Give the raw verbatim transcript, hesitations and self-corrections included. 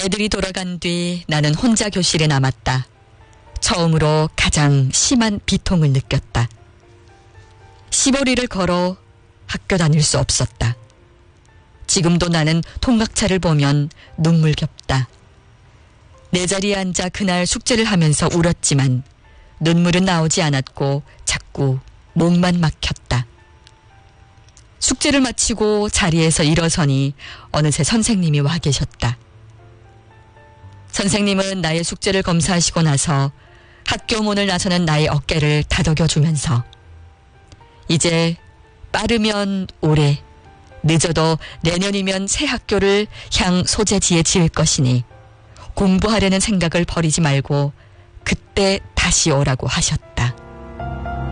애들이 돌아간 뒤 나는 혼자 교실에 남았다. 처음으로 가장 심한 비통을 느꼈다. 시보리를 걸어 학교 다닐 수 없었다. 지금도 나는 통학차를 보면 눈물겹다. 내 자리에 앉아 그날 숙제를 하면서 울었지만 눈물은 나오지 않았고 자꾸 목만 막혔다. 숙제를 마치고 자리에서 일어서니 어느새 선생님이 와 계셨다. 선생님은 나의 숙제를 검사하시고 나서 학교 문을 나서는 나의 어깨를 다독여주면서 이제 빠르면 올해, 늦어도 내년이면 새 학교를 향 소재지에 지을 것이니 공부하려는 생각을 버리지 말고 그때 다시 오라고 하셨다.